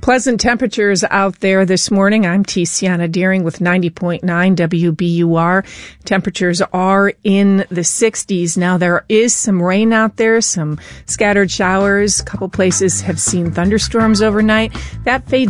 Pleasant temperatures out there this morning. I'm Tiziana Deering with 90.9 WBUR. Temperatures are in the 60s. Now, there is some rain out there, some scattered showers. A couple places have seen thunderstorms overnight. That fades